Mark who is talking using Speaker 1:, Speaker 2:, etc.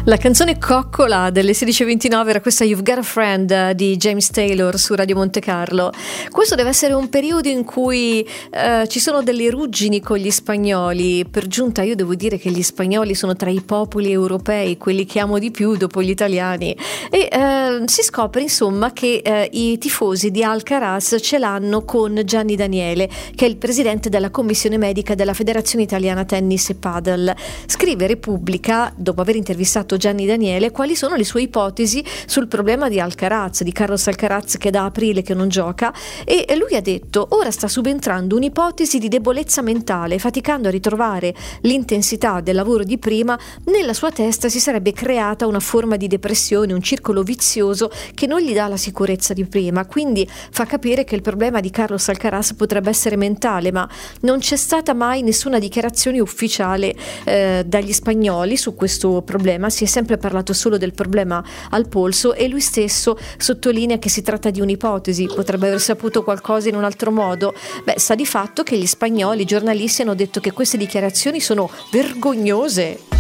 Speaker 1: La canzone coccola delle 16:29 era questa You've Got a Friend di James Taylor su Radio Monte Carlo. Questo deve essere un periodo in cui ci sono delle ruggini con gli spagnoli. Per giunta io devo dire che gli spagnoli sono tra i popoli europei quelli che amo di più dopo gli italiani, e si scopre insomma che i tifosi di Alcaraz ce l'hanno con Gianni Daniele, che è il presidente della commissione medica della Federazione Italiana Tennis e Padel. Scrive Repubblica, dopo aver intervistato Gianni Daniele, quali sono le sue ipotesi sul problema di Alcaraz, di Carlos Alcaraz, che da aprile che non gioca, e lui ha detto: ora sta subentrando un'ipotesi di debolezza mentale, faticando a ritrovare l'intensità del lavoro di prima. Nella sua testa si sarebbe creata una forma di depressione, un circolo vizioso che non gli dà la sicurezza di prima, quindi fa capire che il problema di Carlos Alcaraz potrebbe essere mentale, ma non c'è stata mai nessuna dichiarazione ufficiale dagli spagnoli su questo problema. Si è sempre parlato solo del problema al polso, e lui stesso sottolinea che si tratta di un'ipotesi, potrebbe aver saputo qualcosa in un altro modo. Sta di fatto che gli spagnoli, i giornalisti, hanno detto che queste dichiarazioni sono vergognose.